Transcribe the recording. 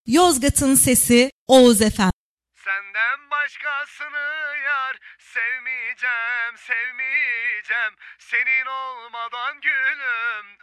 Yozgat'ın sesi Oğuz FM. Senden başkasını yar sevmeyeceğim, sevmeyeceğim. Senin olmadan gülüm